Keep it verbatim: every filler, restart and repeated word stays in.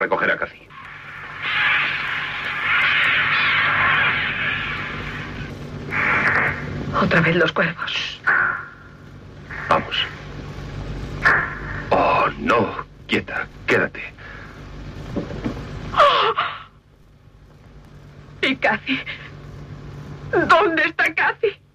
Recoger a Cathy. Otra vez los cuervos. Vamos. Oh, no. Quieta. Quédate. Oh. ¿Y Cathy? ¿Dónde está Cathy?